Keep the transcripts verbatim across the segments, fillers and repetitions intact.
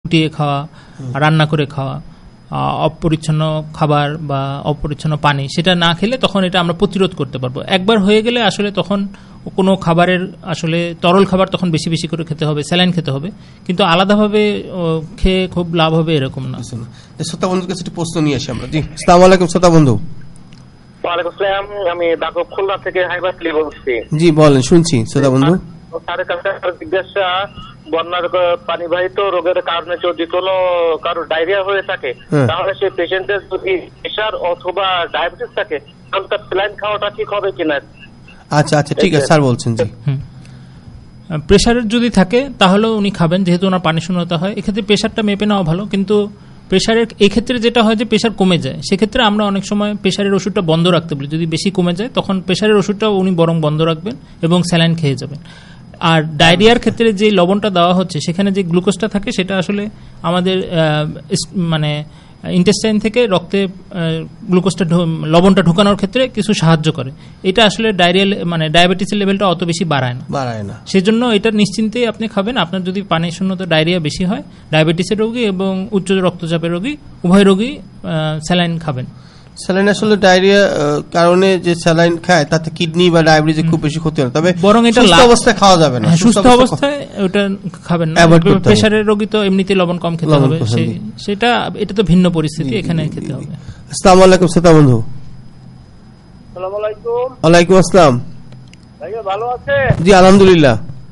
ফুটিয়ে খাওয়া, রান্না করে খাওয়া, অপরিচ্ছন্ন খাবার বা অপরিচ্ছন্ন পানি সেটা না খেলে তখন এটা আমরা প্রতিরোধ করতে পারবো। একবার হয়ে গেলে আসলে তখন কোনো খাবারের আসলে তরল খাবার তখন বেশি বেশি করে খেতে হবে, স্যালাইন খেতে হবে, কিন্তু আলাদাভাবে খেয়ে খুব লাভ হবে এরকম না। শ্রোতা বন্ধুর কাছে একটি প্রশ্ন নিয়ে আসি আমরা। জি, আসসালামু আলাইকুম শ্রোতা বন্ধু। ওয়ালাইকুম আসসালাম, আমি দাকব খুলনা থেকে হাইবাসলি বলছি। জি বলেন, শুনছি শ্রোতা বন্ধু। স্যারের কাছে জিজ্ঞাসা, বন্যার পানিবাহিত রোগের কারণে যদি কোনো কারো ডায়রিয়া হয়ে থাকে তাহলে সেই পেশেন্টের যদি প্রেশার অথবা ডায়াবেটিস থাকে তাহলে তার স্যালাইন খাওয়াটা ঠিক হবে কিনা? আচ্ছা আচ্ছা ঠিক আছে স্যার বলছেন। জি, প্রেশারের যদি থাকে তাহলে উনি খাবেন, যেহেতু ওনার পানি শূন্যতা হয়। এক্ষেত্রে প্রেশারটা মেপে নেওয়া ভালো, কিন্তু প্রেশারের এই ক্ষেত্রে যেটা হয় যে প্রেশার কমে যায়, সেক্ষেত্রে আমরা অনেক সময় প্রেশারের ওষুধটা বন্ধ রাখতে বলি। যদি বেশি কমে যায় তখন প্রেশারের ওষুধটা উনি বরং বন্ধ রাখবেন এবং স্যালাইন খেয়ে যাবেন। আর ডায়রিয়ার ক্ষেত্রে যে লবণটা দেওয়া হচ্ছে সেখানে যে গ্লুকোজটা থাকে সেটা আসলে আমাদের মানে ইন্টেস্টাইন থেকে রক্তে গ্লুকোজটা লবণটা ঢোকানোর ক্ষেত্রে কিছু সাহায্য করে। এটা আসলে ডায়রিয়া মানে ডায়াবেটিসের লেভেলটা অত বেশি বাড়ায় না বাড়ায় না সেজন্য এটা নিশ্চিন্তেই আপনি খাবেন। আপনার যদি পানি শূন্যতা ডায়রিয়া বেশি হয়, ডায়াবেটিসের রোগী এবং উচ্চ রক্তচাপের রোগী উভয় রোগী স্যালাইন খাবেন। স্যালাইন আসলে ডায়রিয়া কারণে যে স্যালাইন খায় তাতে কিডনি বা ডায়াবেটিস খুব বেশি ক্ষতি হয়, তবে বরং এটা সুস্থ অবস্থায় খাওয়া যাবে না। সুস্থ অবস্থায় ওটা খাবেন না। প্রেশারের রোগী তো এমনিতে লবণ কম খেতে হবে, সেটা এটা তো ভিন্ন পরিস্থিতি, এখানে খেতে হবে। আসসালামু আলাইকুম শ্রোতা বন্ধু। আসসালামু আলাইকুম। ওয়ালাইকুম আসসালাম। ভাইয়া ভালো আছে? জি আলহামদুলিল্লাহ।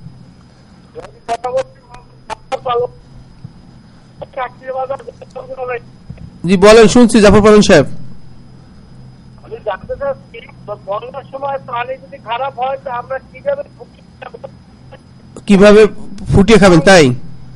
জি বলেন, শুনছি জাফর পালন সাহেব। আমি জানতে চাচ্ছি বন্যার সময় পানি যদি খারাপ হয় তো আমরা কিভাবে কিভাবে ফুটিয়ে খাবেন তাই?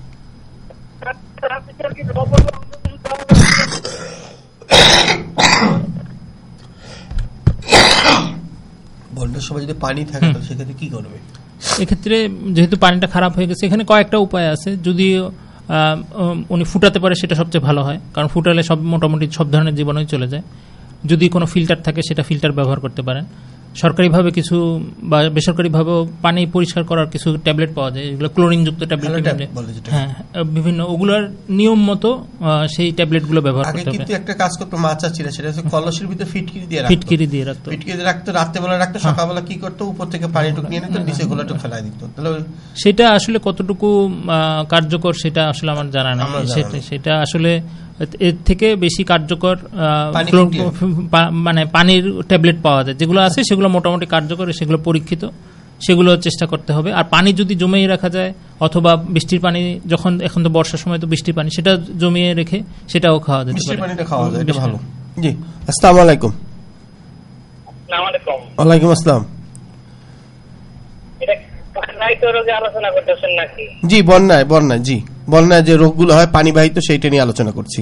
বন্যার সময় যদি পানি থাকে তাহলে সেক্ষেত্রে কি করবে? এক্ষেত্রে যেহেতু পানিটা খারাপ হয়ে গেছে, এখানে কয়েকটা উপায় আছে। যদি উনি ফুটাতে পারে সেটা সবচেয়ে ভালো হয়, কারণ ফুটালে সব মোটামুটি সব ধরনের জীবাণুই চলে যায়। যদি কোনো ফিল্টার থাকে সেটা ফিল্টার ব্যবহার করতে পারেন। সরকারিভাবে কিছু বা বেসরকারিভাবেও পানি পরিষ্কার করার কিছু ট্যাবলেট পাওয়া যায়, এগুলো ক্লোরিনযুক্ত ট্যাবলেট। হ্যাঁ, বিভিন্ন ওগুলোর নিয়ম মতো সেই ট্যাবলেটগুলো ব্যবহার করতে হবে। কিন্তু একটা কাজ করতে মাচা ছিল, সেটা হচ্ছে কলসের ভিতরে ফিটকিরি দিয়ে রাখতো। ফিটকিরি দিয়ে রাখতো ফিটকিরি দিয়ে রাখতো, রাত্রেবেলা রাখতো, সকালবেলা কি করতো উপর থেকে পানি টুক নিয়ে নিত, নিচে গোলাটা ফেলাই দিত। তাহলে সেটা আসলে কতটুকু কার্যকর সেটা আসলে আমার জানা নেই। সেটা আসলে এর থেকে বেশি কার্যকর মানে পানির ট্যাবলেট পাওয়া যায়, যেগুলো আছে সেগুলো মোটামুটি কার্যকর, সেগুলো পরীক্ষিত, সেগুলো চেষ্টা করতে হবে। আর পানি যদি জমিয়ে রাখা যায় অথবা বৃষ্টির পানি, যখন এখন তো বর্ষার সময় তো বৃষ্টির পানি, সেটা জমিয়ে রেখে সেটাও খাওয়া যেতে পারে। জি, আসসালামু আলাইকুম। ওয়ালাইকুম আসসালাম। জি বন্যায় বন্যায় জি বন্যায় যে রোগগুলো হয় পানিবাহিত সেইটা নিয়ে আলোচনা করছি।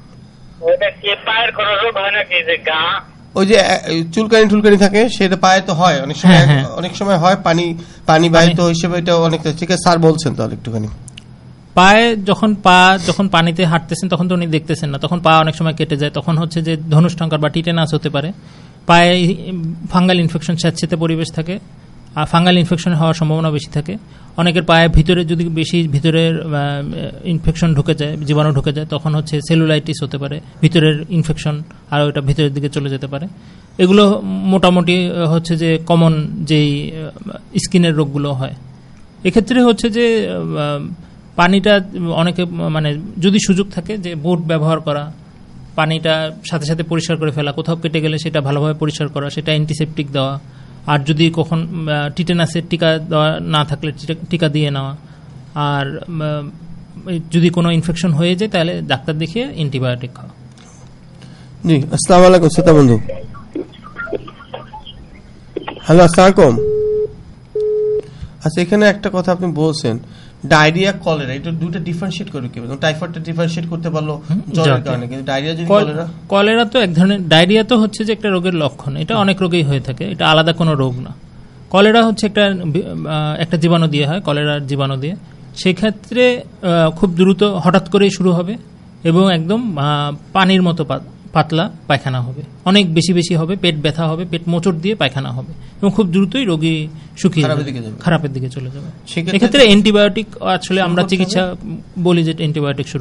ওই যে চুলকানি টুলকানি থাকে সেটা পায়ে তো হয় অনেক সময়, অনেক সময় হয় পানি পানিবাহিত হিসেবে, এটা অনেক ঠিক আছে স্যার বলছেন তাহলে একটুখানি। পায়ে যখন পা যখন পানিতে হাঁটতেছেন তখন তো উনি দেখতেছেন না, তখন পা অনেক সময় কেটে যায়, তখন হচ্ছে যে ধনুষ্টঙ্কার বা টিটেনাস হতে পারে। পায়ে ফাঙ্গাল ইনফেকশন স্যাঁতসেঁতে পরিবেশ থাকে, আর ফাঙ্গাল ইনফেকশন হওয়ার সম্ভাবনা বেশি থাকে। অনেকের পায়ে ভিতরে যদি বেশি ভিতরের ইনফেকশন ঢুকে যায়, জীবাণু ঢুকে যায়, তখন হচ্ছে সেলুলাইটিস হতে পারে, ভিতরের ইনফেকশন, আর ওটা ভিতরের দিকে চলে যেতে পারে। এগুলো মোটামুটি হচ্ছে যে কমন যেই স্কিনের রোগগুলো হয়। এক্ষেত্রে হচ্ছে যে পানিটা অনেকে মানে যদি সুযোগ থাকে যে বোট ব্যবহার করা, পানিটা সাথে সাথে পরিষ্কার করে ফেলা, কোথাও কেটে গেলে সেটা ভালোভাবে পরিষ্কার করা, সেটা অ্যান্টিসেপটিক দেওয়া। আর যদি কখন টিটেনাসের টিকা দেওয়া না থাকলে টিকা দিয়ে নেওয়া। আর যদি কোনো ইনফেকশন হয়ে যায় তাহলে ডাক্তার দেখিয়ে অ্যান্টিবায়োটিক খাওয়া। জি, আসসালামু আলাইকুম শ্রোতা বন্ধু। হ্যালো, আসসালামু আলাইকুম। আচ্ছা, এখানে একটা কথা আপনি বলছেন ডায়রিয়া কলেরা, এটা দুটো ডিফারেন্সিয়েট করে কি? টাইফয়েডটা ডিফারেন্সিয়েট করতে পারলো জ্বরের কারণে, কিন্তু ডায়রিয়া যদি কলেরা কলেরা তো এক ধরনের, ডায়রিয়া তো হচ্ছে যে একটা রোগের লক্ষণ, এটা অনেক রোগেই হয়ে থাকে, এটা আলাদা কোনো রোগ না। কলেরা হচ্ছে একটা একটা জীবাণু দিয়ে হয়, কলেরার জীবাণু দিয়ে। সেক্ষেত্রে খুব দ্রুত হঠাৎ করেই শুরু হবে এবং একদম পানির মতো পাতলা পায়খানা হবে, অনেক বেশি বেশি হবে, পেট ব্যথা হবে, পেট মোচড় দিয়ে পায়খানা হবে এবং খুব দ্রুতই রোগী শুকিয়ে খারাপের দিকে চলে যাবে। এক্ষেত্রে অ্যান্টিবায়োটিক আসলে আমরা চিকিৎসা বলি যে অ্যান্টিবায়োটিক শুরু